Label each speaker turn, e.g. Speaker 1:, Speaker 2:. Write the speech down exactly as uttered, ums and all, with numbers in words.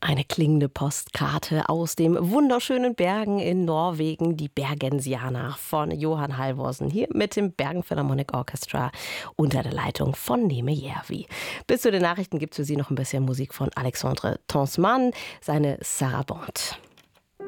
Speaker 1: Eine klingende Postkarte aus dem wunderschönen Bergen in Norwegen, die Bergensianer von Johan Halvorsen, hier mit dem Bergen Philharmonic Orchestra unter der Leitung von Neme Järvi. Bis zu den Nachrichten gibt es für Sie noch ein bisschen Musik von Alexandre Tonsman, seine Sarabande.